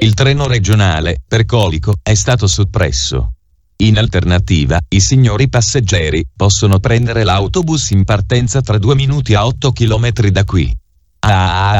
Il treno regionale, per Colico, è stato soppresso. In alternativa, i signori passeggeri possono prendere l'autobus in partenza tra 2 minuti a 8 km da qui.